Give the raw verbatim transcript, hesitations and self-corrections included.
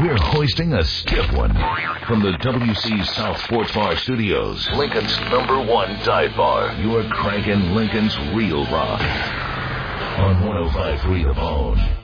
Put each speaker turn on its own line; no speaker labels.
We're hoisting a stiff one from the W C South Sports Bar Studios, Lincoln's number one dive bar. You're cranking Lincoln's real rock on one oh five point three The Bone.